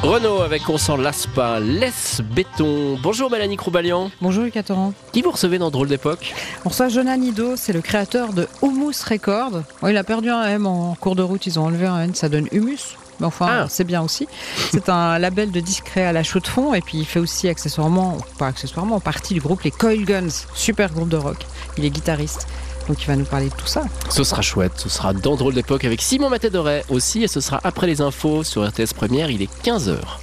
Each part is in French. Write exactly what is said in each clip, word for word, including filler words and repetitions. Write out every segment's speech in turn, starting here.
Renault avec On s'en lasse pas, laisse béton. Bonjour Mélanie Croubalian. Bonjour Lucas Torrent. Qui vous recevez dans Drôle d'époque? On reçoit Jonan Nido, c'est le créateur de Humus Record. Bon, il a perdu un M en cours de route, ils ont enlevé un N, ça donne Humus. Mais enfin, ah. c'est bien aussi. C'est un label de discret à la chaux de fond et puis il fait aussi accessoirement, pas accessoirement, partie du groupe Les Coil Guns, super groupe de rock. Il est guitariste. Donc il va nous parler de tout ça. Ce sera chouette, ce sera dans Drôle d'époque avec Simon Matédoret aussi et ce sera après les infos sur R T S Première, il est quinze heures.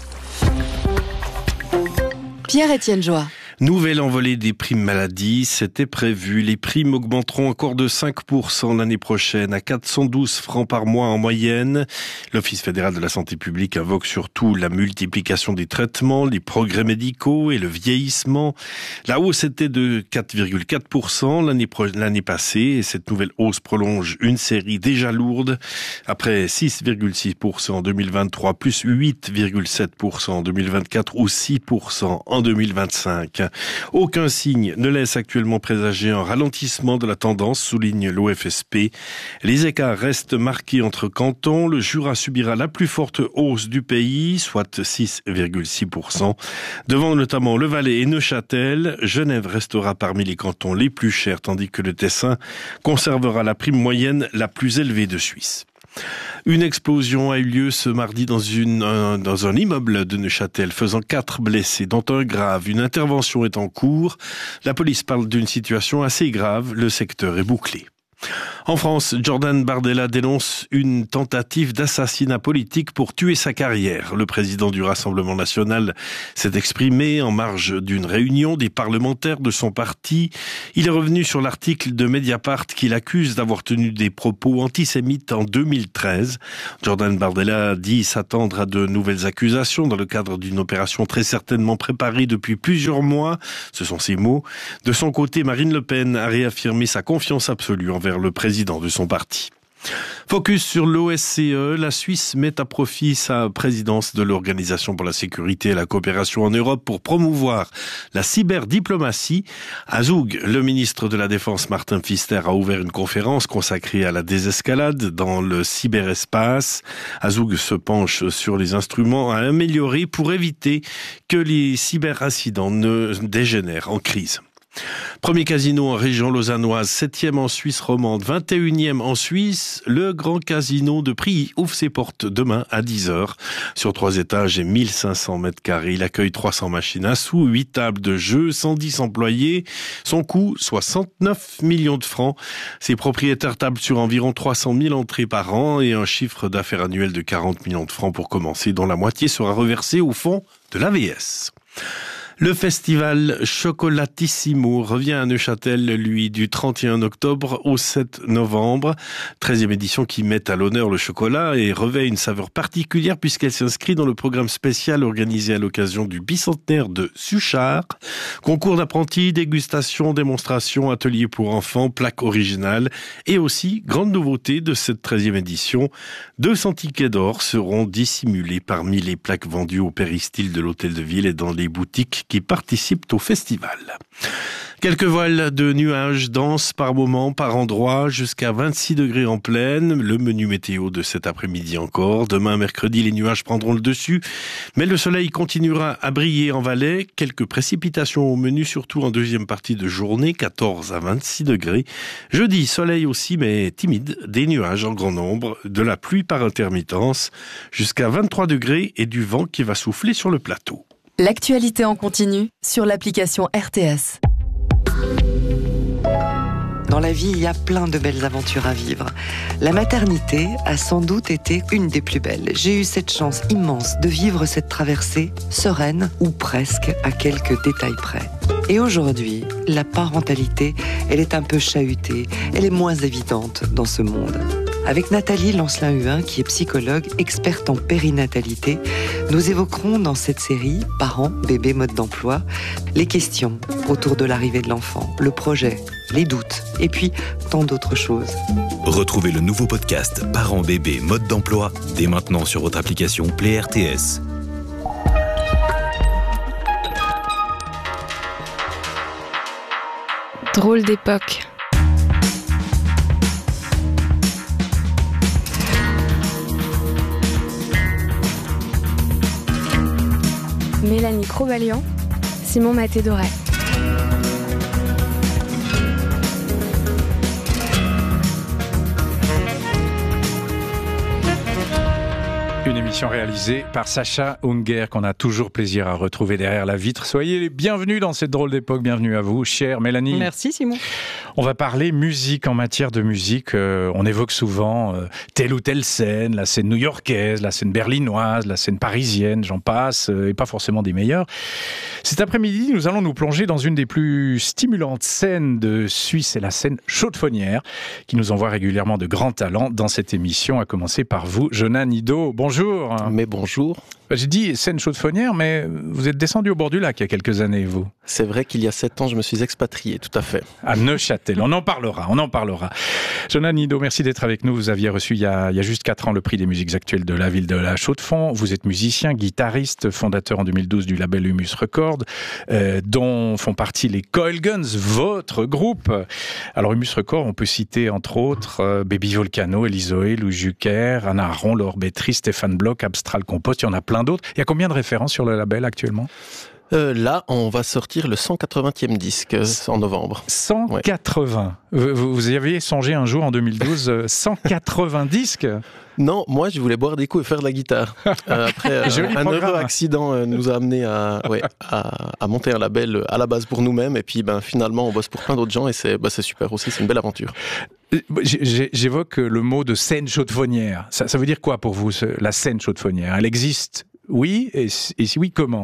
Pierre-Étienne Joie. Nouvelle envolée des primes maladie, c'était prévu. Les primes augmenteront encore de cinq pour cent l'année prochaine, à quatre cent douze francs par mois en moyenne. L'Office fédéral de la santé publique invoque surtout la multiplication des traitements, les progrès médicaux et le vieillissement. La hausse était de quatre virgule quatre pour cent l'année, pro- l'année passée et cette nouvelle hausse prolonge une série déjà lourde. Après six virgule six pour cent en deux mille vingt-trois, plus huit virgule sept pour cent en deux mille vingt-quatre ou six pour cent en deux mille vingt-cinq. Aucun signe ne laisse actuellement présager un ralentissement de la tendance, souligne l'O F S P. Les écarts restent marqués entre cantons. Le Jura subira la plus forte hausse du pays, soit six virgule six pour cent. Devant notamment le Valais et Neuchâtel, Genève restera parmi les cantons les plus chers, tandis que le Tessin conservera la prime moyenne la plus élevée de Suisse. Une explosion a eu lieu ce mardi dans, une, un, dans un immeuble de Neuchâtel, faisant quatre blessés, dont un grave. Une intervention est en cours. La police parle d'une situation assez grave. Le secteur est bouclé. En France, Jordan Bardella dénonce une tentative d'assassinat politique pour tuer sa carrière. Le président du Rassemblement national s'est exprimé en marge d'une réunion des parlementaires de son parti. Il est revenu sur l'article de Mediapart qui l'accuse d'avoir tenu des propos antisémites en deux mille treize. Jordan Bardella dit s'attendre à de nouvelles accusations dans le cadre d'une opération très certainement préparée depuis plusieurs mois. Ce sont ses mots. De son côté, Marine Le Pen a réaffirmé sa confiance absolue envers le président de son parti. Focus sur l'O S C E, la Suisse met à profit sa présidence de l'Organisation pour la sécurité et la coopération en Europe pour promouvoir la cyberdiplomatie. À Zoug, le ministre de la Défense Martin Pfister a ouvert une conférence consacrée à la désescalade dans le cyberespace. À Zoug se penche sur les instruments à améliorer pour éviter que les cyberincidents ne dégénèrent en crise. Premier casino en région lausannoise, septième en Suisse romande, vingt et unième en Suisse. Le grand casino de Prilly ouvre ses portes demain à dix heures. Sur trois étages et mille cinq cents mètres carrés, il accueille trois cents machines à sous, huit tables de jeu, cent dix employés. Son coût, soixante-neuf millions de francs. Ses propriétaires tablent sur environ trois cent mille entrées par an et un chiffre d'affaires annuel de quarante millions de francs pour commencer, dont la moitié sera reversée au fond de l'A V S. Le festival Chocolatissimo revient à Neuchâtel, lui, du trente et un octobre au sept novembre. treizième édition qui met à l'honneur le chocolat et revêt une saveur particulière puisqu'elle s'inscrit dans le programme spécial organisé à l'occasion du bicentenaire de Suchard. Concours d'apprentis, dégustation, démonstration, atelier pour enfants, plaque originale et aussi, grande nouveauté de cette treizième édition, deux cents tickets d'or seront dissimulés parmi les plaques vendues au péristyle de l'hôtel de ville et dans les boutiques qui participent au festival. Quelques voiles de nuages denses par moment, par endroit, jusqu'à vingt-six degrés en pleine. Le menu météo de cet après-midi encore. Demain, mercredi, les nuages prendront le dessus. Mais le soleil continuera à briller en Valais. Quelques précipitations au menu, surtout en deuxième partie de journée, quatorze à vingt-six degrés. Jeudi, soleil aussi, mais timide. Des nuages en grand nombre, de la pluie par intermittence, jusqu'à vingt-trois degrés et du vent qui va souffler sur le plateau. L'actualité en continu sur l'application R T S. Dans la vie, il y a plein de belles aventures à vivre. La maternité a sans doute été une des plus belles. J'ai eu cette chance immense de vivre cette traversée sereine ou presque à quelques détails près. Et aujourd'hui, la parentalité, elle est un peu chahutée, elle est moins évidente dans ce monde. Avec Nathalie Lancelin-Huin, qui est psychologue, experte en périnatalité, nous évoquerons dans cette série « Parents, bébés, mode d'emploi » les questions autour de l'arrivée de l'enfant, le projet, les doutes et puis tant d'autres choses. Retrouvez le nouveau podcast « Parents, bébés, mode d'emploi » dès maintenant sur votre application Play R T S. Drôle d'époque. Mélanie Crobalian, Simon Maté-Doret. Une émission réalisée par Sacha Unger qu'on a toujours plaisir à retrouver derrière la vitre. Soyez les bienvenus dans cette drôle d'époque. Bienvenue à vous, chère Mélanie. Merci Simon. On va parler musique. En matière de musique, euh, on évoque souvent euh, telle ou telle scène, la scène new-yorkaise, la scène berlinoise, la scène parisienne, j'en passe, euh, et pas forcément des meilleures. Cet après-midi, nous allons nous plonger dans une des plus stimulantes scènes de Suisse, c'est la scène chaudefonnière, qui nous envoie régulièrement de grands talents dans cette émission, à commencer par vous, Jonas Nido. Bonjour. Mais bonjour. J'ai dit scène chaudefonnière, mais vous êtes descendu au bord du lac il y a quelques années, vous. C'est vrai qu'il y a sept ans, je me suis expatrié, tout à fait. À Neuchâtel, on en parlera, on en parlera. Jonas Nido, merci d'être avec nous. Vous aviez reçu il y a, il y a juste quatre ans le prix des musiques actuelles de la ville de la Chaux-de-Fonds. Vous êtes musicien, guitariste, fondateur en deux mille douze du label Humus Records, euh, dont font partie les Coil Guns, votre groupe. Alors Humus Records, on peut citer entre autres euh, Baby Volcano, Elizoé, Lou Jucker, Anna Aron, Laure Bétry, Stéphane Bloch, Abstral Compost, il y en a plein d'autres. Il y a combien de références sur le label actuellement ? euh, Là, on va sortir le cent quatre-vingtième disque euh, en novembre. cent quatre-vingts. Ouais. Vous, vous y aviez songé un jour en deux mille douze, euh, cent quatre-vingts disques ? Non, moi je voulais boire des coups et faire de la guitare. Euh, après, euh, un programme. heureux accident euh, nous a amené à, ouais, à, à monter un label à la base pour nous-mêmes, et puis ben, finalement on bosse pour plein d'autres gens, et c'est, ben, c'est super aussi, c'est une belle aventure. J'évoque le mot de scène chaudefonnière. Ça, ça veut dire quoi pour vous, la scène chaudefonnière ? Elle existe, oui, et, et si oui, comment ?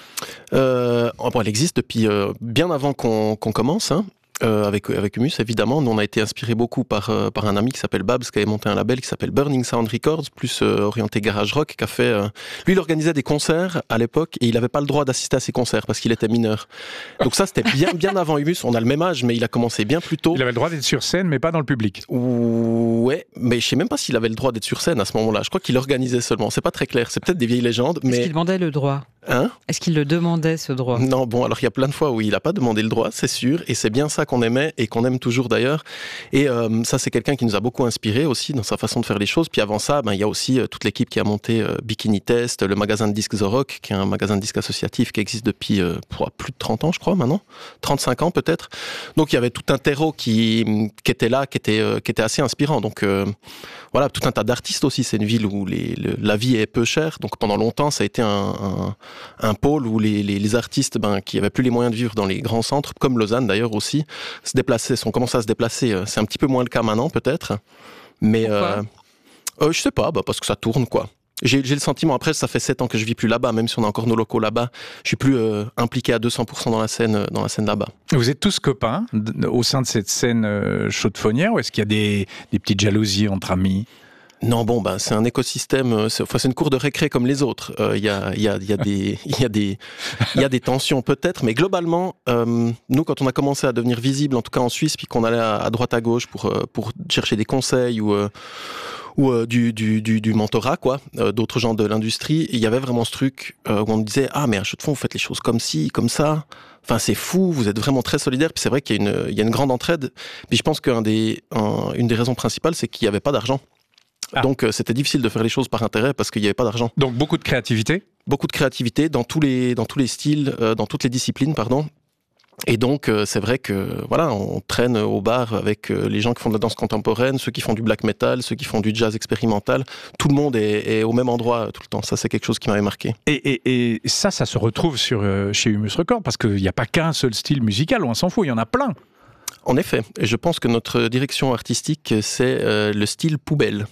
euh, bon, Elle existe depuis euh, bien avant qu'on, qu'on commence, hein. Euh, avec, avec Humus, évidemment. Nous, on a été inspiré beaucoup par, euh, par un ami qui s'appelle Babs, qui avait monté un label qui s'appelle Burning Sound Records, plus euh, orienté garage rock, qui a fait... Euh... Lui, il organisait des concerts à l'époque, et il n'avait pas le droit d'assister à ces concerts, parce qu'il était mineur. Donc ça, c'était bien, bien avant Humus. On a le même âge, mais il a commencé bien plus tôt. Il avait le droit d'être sur scène, mais pas dans le public. Ouais, mais je sais même pas s'il avait le droit d'être sur scène à ce moment-là. Je crois qu'il organisait seulement. C'est pas très clair. C'est peut-être des vieilles légendes, mais... Est-ce qu'il demandait le droit ? Hein ? Est-ce qu'il le demandait, ce droit ? Non, bon, alors il y a plein de fois où il n'a pas demandé le droit, c'est sûr, et c'est bien ça qu'on aimait et qu'on aime toujours d'ailleurs. Et euh, ça, c'est quelqu'un qui nous a beaucoup inspiré aussi dans sa façon de faire les choses. Puis avant ça, ben, il y a aussi euh, toute l'équipe qui a monté euh, Bikini Test, le magasin de disques The Rock, qui est un magasin de disques associatif qui existe depuis euh, plus de trente ans, je crois, maintenant. trente-cinq ans peut-être. Donc il y avait tout un terreau qui, qui était là, qui était, euh, qui était assez inspirant. Donc euh, voilà, tout un tas d'artistes aussi. C'est une ville où les, le, la vie est peu chère. Donc pendant longtemps, ça a été un, un, un pôle où les, les, les artistes ben, qui n'avaient plus les moyens de vivre dans les grands centres, comme Lausanne d'ailleurs aussi, se déplaçaient, sont commencé à se déplacer. C'est un petit peu moins le cas maintenant peut-être. Mais euh, euh, je sais pas, bah, parce que ça tourne quoi. J'ai, j'ai le sentiment, après ça fait sept ans que je vis plus là-bas, même si on a encore nos locaux là-bas, je suis plus euh, impliqué à deux cents pour cent dans la scène, dans la scène là-bas. Vous êtes tous copains au sein de cette scène euh, chaudefonnière, ou est-ce qu'il y a des, des petites jalousies entre amis ? Non, bon, ben, c'est un écosystème, c'est, enfin, c'est une cour de récré comme les autres. Il euh, y, a, y, a, y, a des, y, a des, y a des tensions peut-être, mais globalement, euh, nous, quand on a commencé à devenir visible, en tout cas en Suisse, puis qu'on allait à, à droite à gauche pour, euh, pour chercher des conseils ou, euh, ou euh, du, du, du, du mentorat, quoi, euh, d'autres gens de l'industrie, il y avait vraiment ce truc euh, où on disait « Ah, mais à Chaux-de-Fonds, vous faites les choses comme ci, comme ça ». Enfin, c'est fou, vous êtes vraiment très solidaires. Puis c'est vrai qu'il y a une, il y a une grande entraide. Puis je pense qu'une des, un, des raisons principales, c'est qu'il n'y avait pas d'argent. Ah. Donc euh, c'était difficile de faire les choses par intérêt parce qu'il n'y avait pas d'argent. Donc beaucoup de créativité ? Beaucoup de créativité dans tous les, dans tous les styles, euh, dans toutes les disciplines, pardon. Et donc euh, c'est vrai que voilà, on traîne au bar avec euh, les gens qui font de la danse contemporaine, ceux qui font du black metal, ceux qui font du jazz expérimental. Tout le monde est, est au même endroit tout le temps. Ça, c'est quelque chose qui m'avait marqué. Et, et, et ça, ça se retrouve sur, euh, chez Humus Records parce qu'il n'y a pas qu'un seul style musical, on s'en fout, il y en a plein. En effet, et je pense que notre direction artistique, c'est euh, le style poubelle.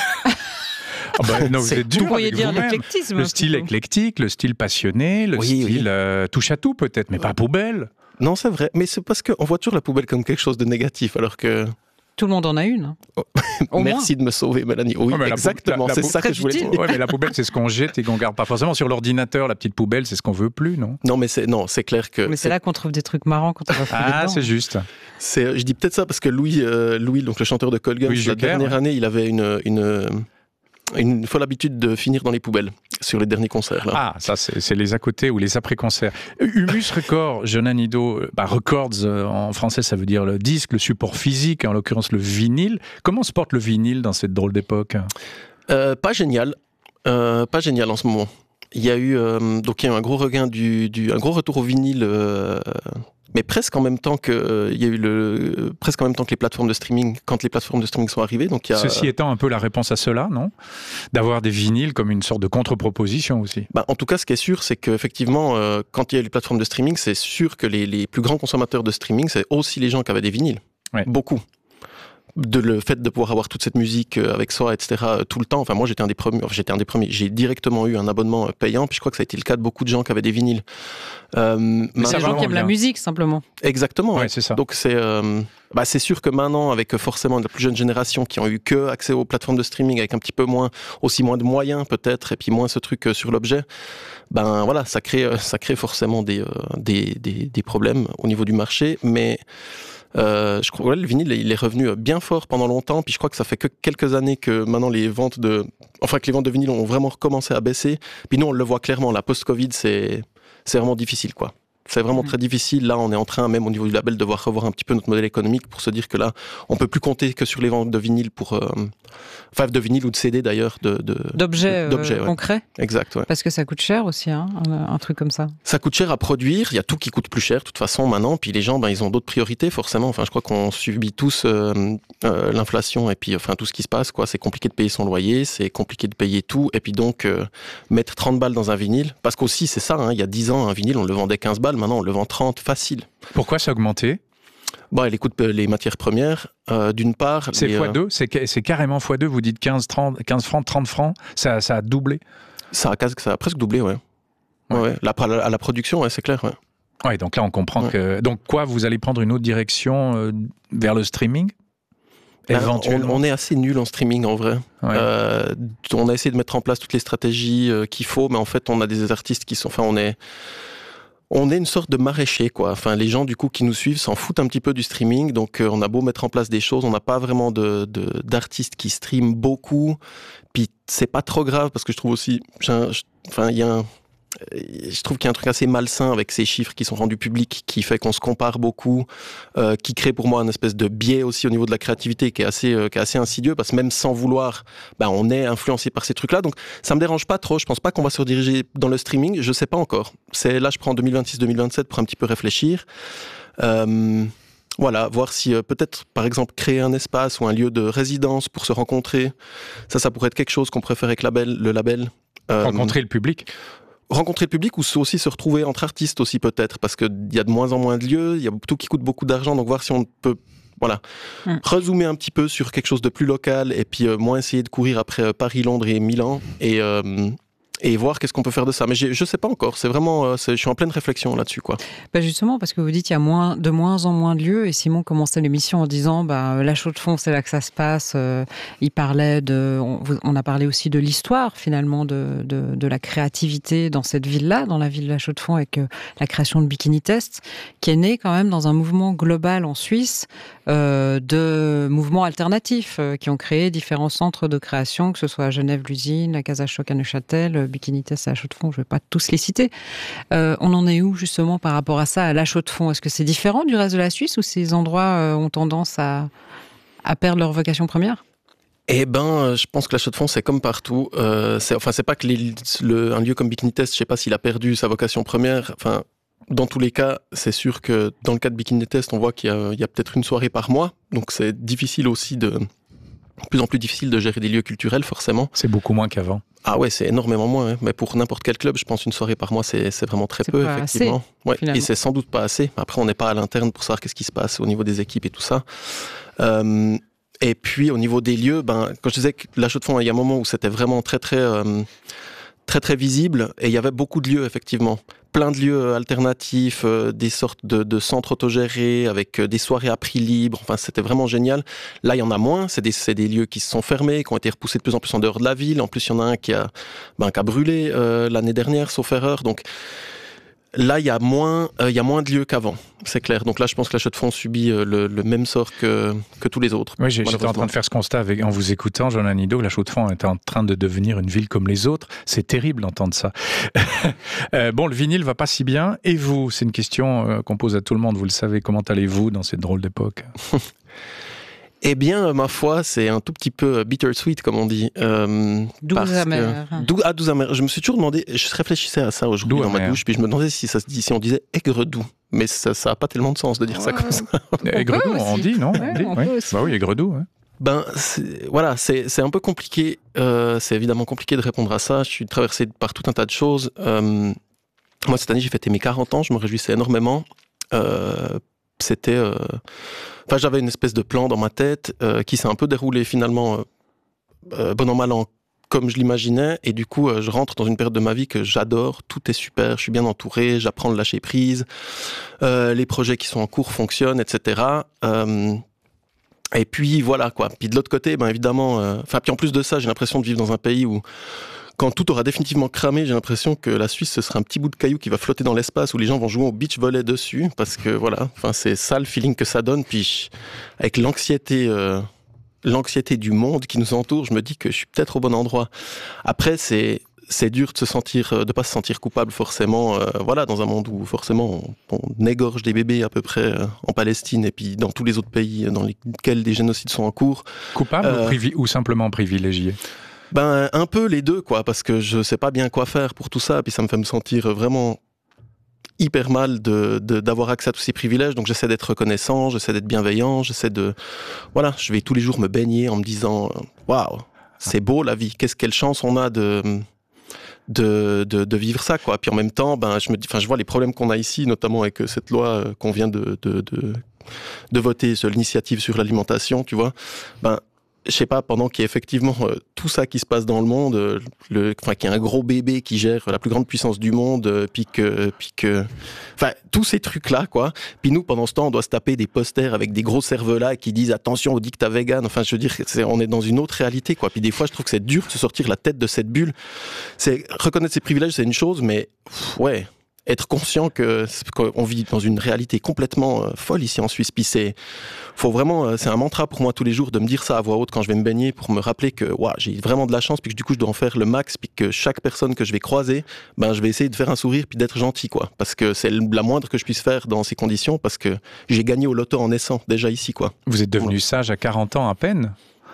Ah bah, non, vous êtes dur avec dire vous-même. Le style plutôt. Éclectique, le style passionné, le oui, style oui. Euh, touche à tout peut-être, mais pas poubelle. Non, c'est vrai, mais c'est parce qu'on voit toujours la poubelle comme quelque chose de négatif, alors que... Tout le monde en a une. Oh. Merci moins. De me sauver, Mélanie. Oui, ouais, exactement, la, la, c'est la, ça que je voulais dire. Ouais, mais la poubelle, c'est ce qu'on jette et qu'on garde pas forcément. Sur l'ordinateur, la petite poubelle, c'est ce qu'on veut plus, non ? Non, mais c'est, non, c'est clair que... Mais c'est, c'est là qu'on trouve des trucs marrants quand on va fouiller Ah, dedans. c'est juste. C'est, je dis peut-être ça parce que Louis, euh, Louis donc le chanteur de Coil Guns, oui, la dernière ouais. année, il avait une... une une folle habitude de finir dans les poubelles sur les derniers concerts. Là. Ah, ça, c'est, c'est les à côté ou les après-concerts. Humus Records, Jonas Nido, bah, Records, euh, en français, ça veut dire le disque, le support physique, en l'occurrence le vinyle. Comment se porte le vinyle dans cette drôle d'époque ? euh, Pas génial. Euh, pas génial en ce moment. il y a eu euh, donc il y a eu un gros regain du, du un gros retour au vinyle. Euh, Mais presque en même temps que euh, il y a eu le euh, presque en même temps que les plateformes de streaming, quand les plateformes de streaming sont arrivées. Donc il y a, Ceci étant un peu la réponse à cela, non ? D'avoir des vinyles comme une sorte de contre-proposition aussi. Bah, en tout cas, ce qui est sûr, c'est qu'effectivement, euh, quand il y a eu les plateformes de streaming, c'est sûr que les, les plus grands consommateurs de streaming, c'est aussi les gens qui avaient des vinyles. Ouais. Beaucoup. De le fait de pouvoir avoir toute cette musique avec soi, et cetera, tout le temps. Enfin, moi, j'étais un des premiers. Enfin, j'étais un des premiers. J'ai directement eu un abonnement payant, puis je crois que ça a été le cas de beaucoup de gens qui avaient des vinyles. Euh, Mais c'est gens qui aiment la musique, simplement. Exactement. Ouais, ouais. c'est ça. Donc, c'est, euh, bah, c'est sûr que maintenant, avec forcément la plus jeune génération qui ont eu que accès aux plateformes de streaming, avec un petit peu moins, aussi moins de moyens peut-être, et puis moins ce truc sur l'objet, ben voilà, ça crée, ça crée forcément des, des, des, des problèmes au niveau du marché, mais Euh, je crois que ouais, le vinyle il est revenu bien fort pendant longtemps, puis je crois que ça fait que quelques années que maintenant les ventes de, enfin que les ventes de vinyle ont vraiment recommencé à baisser. Puis nous on le voit clairement, la post-Covid c'est c'est vraiment difficile quoi. C'est vraiment mmh. très difficile. Là, on est en train, même au niveau du label, de devoir revoir un petit peu notre modèle économique pour se dire que là, on peut plus compter que sur les ventes de vinyle pour, euh, enfin, de vinyle ou de C D d'ailleurs, de, de d'objets, de, d'objets euh, ouais. concrets. Exact, ouais. Parce que ça coûte cher aussi, hein, un, un truc comme ça. Ça coûte cher à produire. Il y a tout qui coûte plus cher, de toute façon, maintenant. Puis les gens, ben, ils ont d'autres priorités, forcément. Enfin, je crois qu'on subit tous euh, euh, l'inflation et puis, enfin, tout ce qui se passe, quoi. C'est compliqué de payer son loyer, c'est compliqué de payer tout. Et puis donc, euh, mettre trente balles dans un vinyle, parce qu'aussi, c'est ça, hein, il y a dix ans, un vinyle, on le vendait quinze balles. Maintenant, on le vend trente, facile. Pourquoi ça a augmenté ? Bon, elle écoute les matières premières, euh, d'une part... C'est les, fois deux, c'est, c'est carrément fois deux, vous dites quinze, trente, quinze francs, trente francs, ça, ça a doublé ? Ça a, ça a presque doublé, ouais. ouais. ouais, ouais. La, à, la, à la production, ouais, c'est clair, ouais. Ouais, donc là, on comprend ouais. que... Donc quoi, vous allez prendre une autre direction euh, vers le streaming ? Éventuellement. On, on est assez nul en streaming, en vrai. Ouais. Euh, on a essayé de mettre en place toutes les stratégies euh, qu'il faut, mais en fait, on a des artistes qui sont... Enfin, on est... On est une sorte de maraîcher, quoi. Enfin, les gens, du coup, qui nous suivent s'en foutent un petit peu du streaming. Donc, euh, on a beau mettre en place des choses, on n'a pas vraiment de, de, d'artistes qui streament beaucoup. Puis, c'est pas trop grave parce que je trouve aussi... Un, je, enfin, il y a un... Je trouve qu'il y a un truc assez malsain avec ces chiffres qui sont rendus publics, qui fait qu'on se compare beaucoup, euh, qui crée pour moi un espèce de biais aussi au niveau de la créativité qui est assez, euh, qui est assez insidieux, parce que même sans vouloir, ben, on est influencé par ces trucs-là. Donc ça me dérange pas trop. Je pense pas qu'on va se rediriger dans le streaming. Je sais pas encore. C'est là, je prends deux mille vingt-six deux mille vingt-sept pour un petit peu réfléchir. Euh, Voilà, voir si euh, peut-être, par exemple, créer un espace ou un lieu de résidence pour se rencontrer. Ça, ça pourrait être quelque chose qu'on pourrait faire avec label, le label. Euh, rencontrer le public. Rencontrer le public ou aussi se retrouver entre artistes aussi peut-être, parce qu'il y a de moins en moins de lieux, il y a tout qui coûte beaucoup d'argent, donc voir si on peut voilà, mmh. rezoomer un petit peu sur quelque chose de plus local et puis euh, moins essayer de courir après euh, Paris, Londres et Milan et... Euh, et voir qu'est-ce qu'on peut faire de ça. Mais je ne sais pas encore. C'est vraiment, euh, c'est, je suis en pleine réflexion là-dessus, quoi. Bah justement, parce que vous dites qu'il y a moins, de moins en moins de lieux. Et Simon commençait l'émission en disant, bah, la Chaux-de-Fonds, c'est là que ça se passe. Euh, il parlait de, on, on a parlé aussi de l'histoire, finalement, de, de, de la créativité dans cette ville-là, dans la ville de la Chaux-de-Fonds, avec euh, la création de Bikini Test, qui est née quand même dans un mouvement global en Suisse, euh, de mouvements alternatifs, euh, qui ont créé différents centres de création, que ce soit à Genève, l'usine, la Casa Choc à Neuchâtel, Bikini Test à la Chaux-de-Fonds, je ne vais pas tous les citer. Euh, on en est où justement par rapport à ça, à la Chaux-de-Fonds ? Est-ce que c'est différent du reste de la Suisse ou ces endroits euh, ont tendance à, à perdre leur vocation première ? Eh ben, je pense que la Chaux-de-Fonds, c'est comme partout. Euh, c'est, enfin, c'est pas que les, le, un lieu comme Bikini Test, je sais pas s'il a perdu sa vocation première. Enfin, dans tous les cas, c'est sûr que dans le cas de Bikini Test, on voit qu'il y a, il y a peut-être une soirée par mois. Donc, c'est difficile aussi de... de plus en plus difficile de gérer des lieux culturels, forcément. C'est beaucoup moins qu'avant. Ah ouais, c'est énormément moins. Hein. Mais pour n'importe quel club, je pense une soirée par mois, c'est, c'est vraiment très c'est peu, pas effectivement. Assez, ouais. Et c'est sans doute pas assez. Après, on n'est pas à l'interne pour savoir qu'est-ce qui se passe au niveau des équipes et tout ça. Euh, et puis, au niveau des lieux, ben, quand je disais que la Chaux-de-Fonds, il y a un moment où c'était vraiment très, très, euh, très, très visible. Et il y avait beaucoup de lieux, effectivement. Plein de lieux alternatifs, euh, des sortes de, de centres autogérés avec euh, des soirées à prix libre. Enfin, c'était vraiment génial. Là, il y en a moins. C'est des, c'est des lieux qui se sont fermés, qui ont été repoussés de plus en plus en dehors de la ville. En plus, il y en a un qui a, ben, qui a brûlé euh, l'année dernière, sauf erreur. Donc là, il y a moins, euh, il y a moins de lieux qu'avant. C'est clair. Donc là, je pense que la Chaux-de-Fonds subit euh, le, le même sort que, que tous les autres. Oui, j'étais en train de faire ce constat avec, en vous écoutant, Johanna Nido. La Chaux-de-Fonds est en train de devenir une ville comme les autres. C'est terrible d'entendre ça. euh, bon, le vinyle va pas si bien. Et vous, c'est une question euh, qu'on pose à tout le monde. Vous le savez, comment allez-vous dans cette drôle d'époque ? Eh bien, ma foi, c'est un tout petit peu bittersweet, comme on dit. Euh, doux amer. Doux, ah, doux amer. Je me suis toujours demandé, je réfléchissais à ça aujourd'hui dans ma douche, puis je me demandais si, ça, si on disait aigre doux. Mais ça n'a pas tellement de sens de dire ouais. ça comme ça. Aigre doux, on dit, non ouais, on dit, on oui. peut aussi. Bah oui, aigre doux. Hein. Ben, c'est, voilà, c'est, c'est un peu compliqué. Euh, c'est évidemment compliqué de répondre à ça. Je suis traversé par tout un tas de choses. Euh, moi, cette année, j'ai fêté mes quarante ans. Je me réjouissais énormément. Euh, c'était... Euh, Enfin, j'avais une espèce de plan dans ma tête euh, qui s'est un peu déroulé finalement, euh, euh, bon an mal an, comme je l'imaginais. Et du coup, euh, je rentre dans une période de ma vie que j'adore. Tout est super, je suis bien entouré, j'apprends le lâcher prise. Euh, les projets qui sont en cours fonctionnent, et cetera. Euh, et puis voilà quoi. Puis de l'autre côté, ben évidemment, enfin euh, puis en plus de ça, j'ai l'impression de vivre dans un pays où quand tout aura définitivement cramé, j'ai l'impression que la Suisse, ce sera un petit bout de caillou qui va flotter dans l'espace où les gens vont jouer au beach volley dessus, parce que voilà, enfin c'est ça le feeling que ça donne. Puis avec l'anxiété, euh, l'anxiété du monde qui nous entoure, je me dis que je suis peut-être au bon endroit. Après, c'est c'est dur de se sentir, de pas se sentir coupable forcément. Euh, voilà, dans un monde où forcément on, on égorge des bébés à peu près euh, en Palestine et puis dans tous les autres pays dans lesquels des génocides sont en cours. Coupable euh, ou, privi- ou simplement privilégié? Ben, un peu les deux, quoi, parce que je sais pas bien quoi faire pour tout ça, puis ça me fait me sentir vraiment hyper mal de, de, d'avoir accès à tous ces privilèges, donc j'essaie d'être reconnaissant, j'essaie d'être bienveillant, j'essaie de... Voilà, je vais tous les jours me baigner en me disant « Waouh, c'est beau la vie, qu'est-ce quelle chance on a de... » De, de, de vivre ça, quoi. Puis en même temps, ben, je me dis, enfin, je vois les problèmes qu'on a ici, notamment avec cette loi qu'on vient de, de, de, de voter sur l'initiative sur l'alimentation, tu vois. Ben, je sais pas, pendant qu'il y a effectivement euh, tout ça qui se passe dans le monde, euh, le, enfin, qu'il y a un gros bébé qui gère la plus grande puissance du monde, euh, puis que, puis que, enfin, tous ces trucs-là, quoi. Puis nous, pendant ce temps, on doit se taper des posters avec des gros cervelas qui disent attention au dictat vegan. Enfin, je veux dire, c'est, on est dans une autre réalité, quoi. Puis des fois, je trouve que c'est dur de se sortir la tête de cette bulle. C'est reconnaître ses privilèges, c'est une chose, mais pff, ouais. Être conscient que qu'on vit dans une réalité complètement euh, folle ici en Suisse. Puis c'est, faut vraiment, euh, c'est un mantra pour moi tous les jours de me dire ça à voix haute quand je vais me baigner pour me rappeler que ouais, j'ai vraiment de la chance puis que du coup je dois en faire le max puis que chaque personne que je vais croiser, ben je vais essayer de faire un sourire puis d'être gentil quoi. Parce que c'est la moindre que je puisse faire dans ces conditions parce que j'ai gagné au loto en naissant déjà ici quoi. Vous êtes devenu ouais. sage à quarante ans à peine?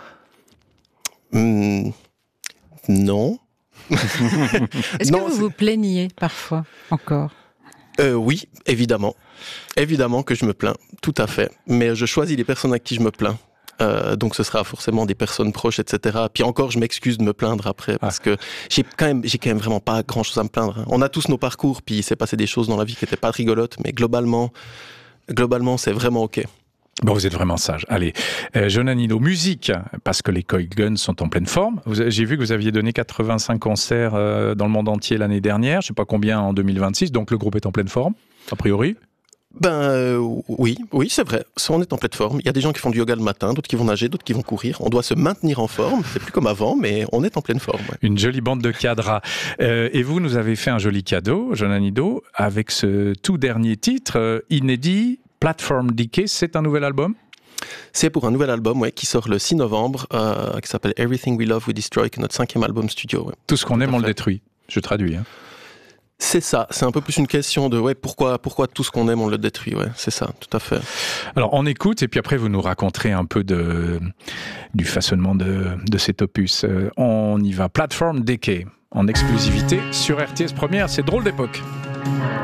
Mmh, non. Est-ce non, que vous c'est... vous plaigniez parfois encore? euh, Oui, évidemment. Évidemment que je me plains, tout à fait. Mais je choisis les personnes à qui je me plains. Euh, donc ce sera forcément des personnes proches, et cetera. Puis encore, je m'excuse de me plaindre après, parce ah. que j'ai quand même, j'ai quand même vraiment pas grand-chose à me plaindre. On a tous nos parcours, puis il s'est passé des choses dans la vie qui n'étaient pas rigolotes, mais globalement, globalement, c'est vraiment OK. Bon, vous êtes vraiment sage. Allez, euh, Jonan Hinault, musique, parce que les Coil Guns sont en pleine forme. Vous, j'ai vu que vous aviez donné quatre-vingt-cinq concerts euh, dans le monde entier l'année dernière, je ne sais pas combien en deux mille vingt-six, donc le groupe est en pleine forme, a priori? Ben euh, oui, oui, c'est vrai. On est en pleine forme. Il y a des gens qui font du yoga le matin, d'autres qui vont nager, d'autres qui vont courir. On doit se maintenir en forme. C'est plus comme avant, mais on est en pleine forme. Ouais. Une jolie bande de cadras. Euh, et vous, nous avez fait un joli cadeau, Jonan Hinault, avec ce tout dernier titre euh, inédit. Platform Decay, c'est un nouvel album? C'est pour un nouvel album ouais, qui sort le six novembre, euh, qui s'appelle Everything We Love We Destroy, qui est notre cinquième album studio. Ouais. Tout ce qu'on aime, on le détruit. Je traduis. Hein. C'est ça, c'est un peu plus une question de ouais, pourquoi, pourquoi tout ce qu'on aime, on le détruit. Ouais, c'est ça, tout à fait. Alors, on écoute, et puis après, vous nous raconterez un peu de, du façonnement de, de cet opus. Euh, on y va. Platform Decay, en exclusivité sur R T S Première. C'est Drôle d'époque.